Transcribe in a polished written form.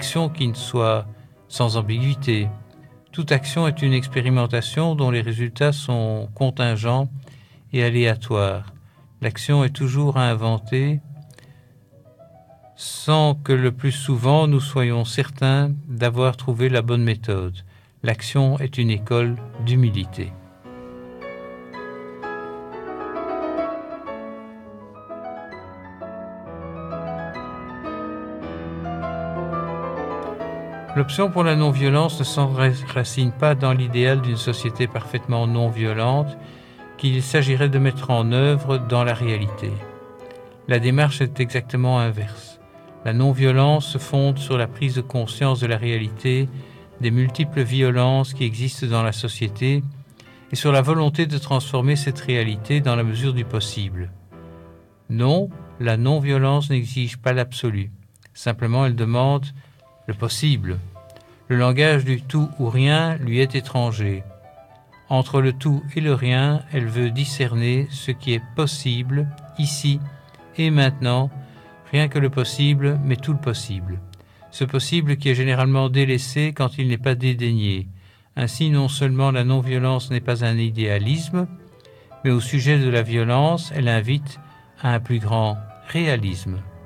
action qui ne soit sans ambiguïté. Toute action est une expérimentation dont les résultats sont contingents et aléatoires. L'action est toujours à inventer sans que le plus souvent nous soyons certains d'avoir trouvé la bonne méthode. L'action est une école d'humilité. L'option pour la non-violence ne s'enracine pas dans l'idéal d'une société parfaitement non-violente qu'il s'agirait de mettre en œuvre dans la réalité. La démarche est exactement inverse. La non-violence se fonde sur la prise de conscience de la réalité des multiples violences qui existent dans la société et sur la volonté de transformer cette réalité dans la mesure du possible. Non, la non-violence n'exige pas l'absolu. Simplement, elle demande le possible. Le langage du tout ou rien lui est étranger. Entre le tout et le rien, elle veut discerner ce qui est possible, ici et maintenant, rien que le possible, mais tout le possible. Ce possible qui est généralement délaissé quand il n'est pas dédaigné. Ainsi, non seulement la non-violence n'est pas un idéalisme, mais au sujet de la violence, elle invite à un plus grand réalisme.